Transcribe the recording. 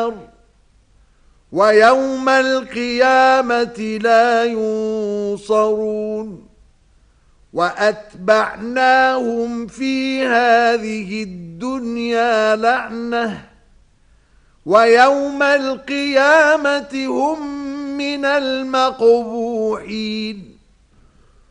النَّارِ وَيَوْمَ الْقِيَامَةِ لَا يُنصَرُونَ وَأَتْبَعْنَاهُمْ فِي هَذِهِ الدُّنْيَا لَعْنَةً وَيَوْمَ الْقِيَامَةِ هُمْ مِنَ الْمَقْبُوحِينَ